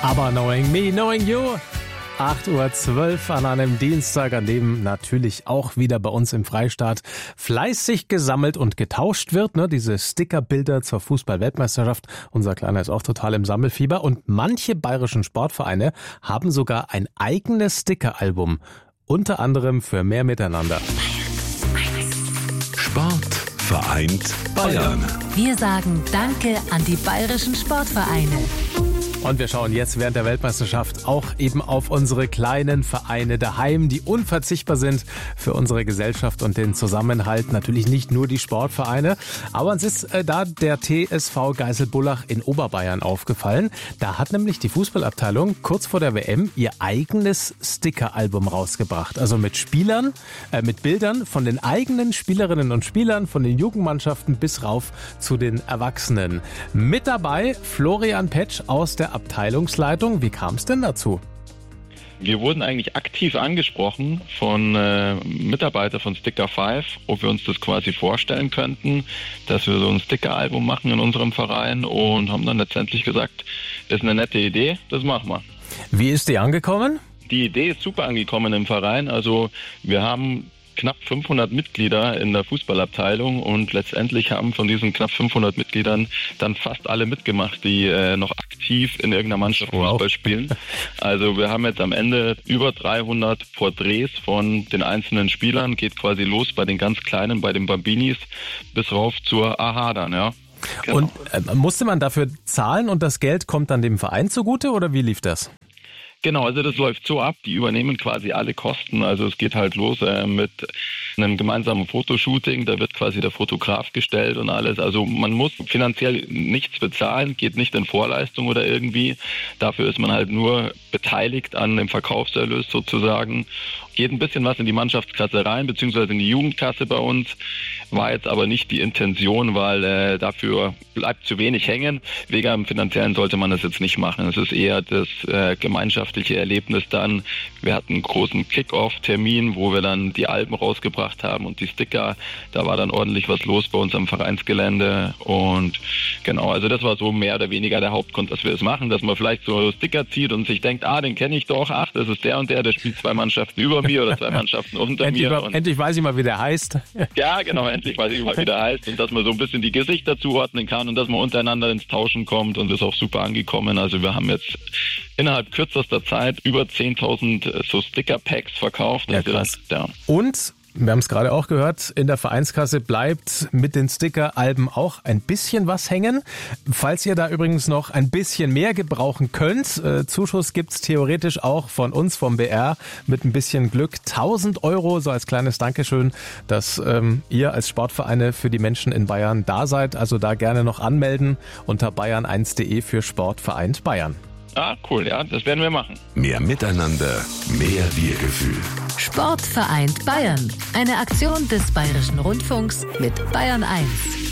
Aber Knowing Me, Knowing You. 8:12 Uhr an einem Dienstag, an dem natürlich auch wieder bei uns im Freistaat fleißig gesammelt und getauscht wird. Diese Stickerbilder zur Fußball-Weltmeisterschaft. Unser Kleiner ist auch total im Sammelfieber. Und manche bayerischen Sportvereine haben sogar ein eigenes Stickeralbum. Unter anderem für mehr Miteinander. Sport vereint Bayern. Wir sagen Danke an die bayerischen Sportvereine. Und wir schauen jetzt während der Weltmeisterschaft auch eben auf unsere kleinen Vereine daheim, die unverzichtbar sind für unsere Gesellschaft und den Zusammenhalt. Natürlich nicht nur die Sportvereine, aber uns ist da der TSV Geiselbullach in Oberbayern aufgefallen. Da hat nämlich die Fußballabteilung kurz vor der WM ihr eigenes Stickeralbum rausgebracht. Also mit mit Bildern von den eigenen Spielerinnen und Spielern, von den Jugendmannschaften bis rauf zu den Erwachsenen. Mit dabei Florian Petsch aus der Abteilungsleitung. Wie kam es denn dazu? Wir wurden eigentlich aktiv angesprochen von Mitarbeitern von Sticker 5, ob wir uns das quasi vorstellen könnten, dass wir so ein Sticker-Album machen in unserem Verein und haben dann letztendlich gesagt, das ist eine nette Idee, das machen wir. Wie ist die angekommen? Die Idee ist super angekommen im Verein. Also wir haben knapp 500 Mitglieder in der Fußballabteilung und letztendlich haben von diesen knapp 500 Mitgliedern dann fast alle mitgemacht, die noch aktiv in irgendeiner Mannschaft Fußball spielen. Also wir haben jetzt am Ende über 300 Porträts von den einzelnen Spielern, geht quasi los bei den ganz Kleinen, bei den Bambinis, bis rauf zur AHA dann, ja. Genau. Und musste man dafür zahlen und das Geld kommt dann dem Verein zugute oder wie lief das? Genau, also das läuft so ab, die übernehmen quasi alle Kosten, also es geht halt los mit einem gemeinsamen Fotoshooting, da wird quasi der Fotograf gestellt und alles, also man muss finanziell nichts bezahlen, geht nicht in Vorleistung oder irgendwie, dafür ist man halt nur beteiligt an dem Verkaufserlös sozusagen, geht ein bisschen was in die Mannschaftskasse rein, beziehungsweise in die Jugendkasse bei uns, war jetzt aber nicht die Intention, weil dafür bleibt zu wenig hängen, wegen dem Finanziellen sollte man das jetzt nicht machen, es ist eher das gemeinschaftliche Erlebnis dann. Wir hatten einen großen Kick-Off-Termin, wo wir dann die Alben rausgebracht haben und die Sticker. Da war dann ordentlich was los bei uns am Vereinsgelände und genau, also das war so mehr oder weniger der Hauptgrund, dass wir es machen, dass man vielleicht so Sticker zieht und sich denkt, den kenne ich doch, das ist der und der spielt 2 Mannschaften über mir oder 2 Mannschaften unter mir. Und endlich weiß ich mal, wie der heißt. Ja, genau, endlich weiß ich mal, wie der heißt und dass man so ein bisschen die Gesichter zuordnen kann und dass man untereinander ins Tauschen kommt und das ist auch super angekommen. Also wir haben jetzt innerhalb kürzester Zeit über 10.000 so Sticker-Packs verkauft. Ja, krass. Und, wir haben es gerade auch gehört, in der Vereinskasse bleibt mit den Sticker-Alben auch ein bisschen was hängen. Falls ihr da übrigens noch ein bisschen mehr gebrauchen könnt, Zuschuss gibt's theoretisch auch von uns, vom BR, mit ein bisschen Glück. 1.000 €, so als kleines Dankeschön, dass ihr als Sportvereine für die Menschen in Bayern da seid. Also da gerne noch anmelden unter bayern1.de für Sport vereint Bayern. Cool, ja, das werden wir machen. Mehr Miteinander, mehr Wir-Gefühl. Sport vereint Bayern. Eine Aktion des Bayerischen Rundfunks mit Bayern 1.